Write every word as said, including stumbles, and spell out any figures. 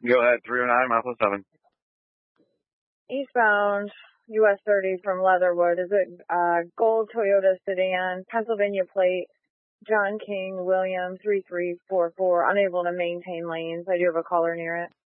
Go ahead, three oh nine, Mile seven. Eastbound U S thirty from Leatherwood. Is it uh, gold Toyota sedan, Pennsylvania plate, John King, William three three four four, unable to maintain lanes. I do have a caller near it.